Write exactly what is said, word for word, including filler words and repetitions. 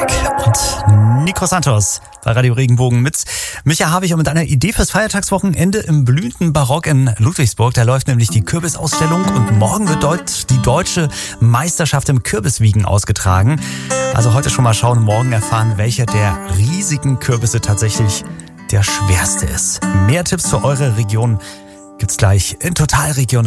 Berg und Nico Santos bei Radio Regenbogen mit Micha Havig und mit einer Idee fürs Feiertagswochenende im blühenden Barock in Ludwigsburg. Da läuft nämlich die Kürbisausstellung und morgen wird dort die deutsche Meisterschaft im Kürbiswiegen ausgetragen. Also heute schon mal schauen, morgen erfahren, welcher der riesigen Kürbisse tatsächlich der schwerste ist. Mehr Tipps für eure Region gibt's gleich in Total Regional.